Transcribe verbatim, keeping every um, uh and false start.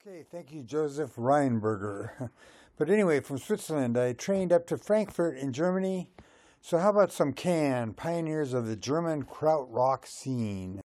Okay, thank you, Joseph Reinberger. But anyway, from Switzerland, I trained up to Frankfurt in Germany. So how about some Can, pioneers of the German krautrock scene?